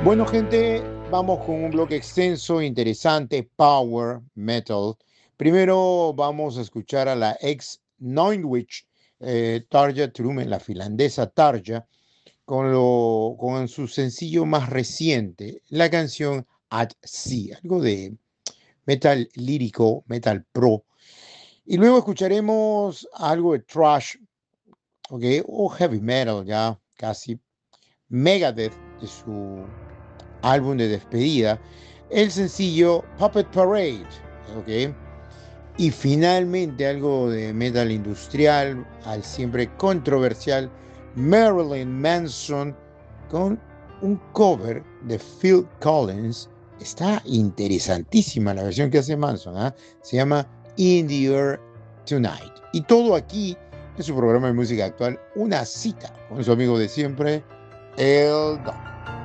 Bueno, gente, vamos con un bloque extenso, interesante, power metal. Primero vamos a escuchar a la ex Neunwich, Tarja Turunen, la finlandesa Tarja, con su sencillo más reciente, la canción At Sea, algo de metal lírico, metal pro. Y luego escucharemos algo de thrash, ¿ok? O heavy metal ya casi. Megadeth de su álbum de despedida, el sencillo Puppet Parade, ¿ok? Y finalmente algo de metal industrial, al siempre controversial Marilyn Manson con un cover de Phil Collins. Está interesantísima la versión que hace Manson, ¿eh? Se llama In the Air Tonight. Y todo aquí en su programa de música actual, una cita con su amigo de siempre, el Doc.